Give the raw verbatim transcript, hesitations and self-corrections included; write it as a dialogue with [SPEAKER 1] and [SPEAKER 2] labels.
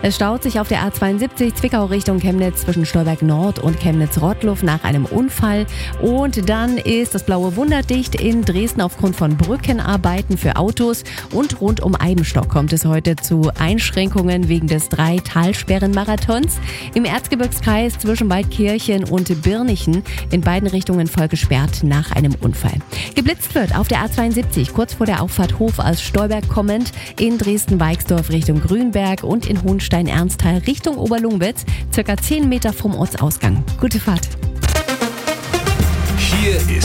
[SPEAKER 1] Es staut sich auf der A zweiundsiebzig Zwickau Richtung Chemnitz zwischen Stolberg Nord und Chemnitz-Rottluff nach einem Unfall. Und dann ist das Blaue Wunder dicht in Dresden aufgrund von Brückenarbeiten für Autos. Und rund um Eibenstock kommt es heute zu Einschränkungen wegen des Drei-Talsperren-Marathons. Im Erzgebirgskreis zwischen Waldkirchen und Birnichen in beiden Richtungen voll gesperrt nach einem Unfall. Geblitzt wird auf der A zweiundsiebzig kurz vor der Auffahrt Hof aus Stolberg kommend in Dresden-Weixdorf Richtung Grünberg und in Hohenstein-Ernsthal Richtung Oberlungwitz, circa zehn Meter vom Ortsausgang. Gute Fahrt.
[SPEAKER 2] Hier ist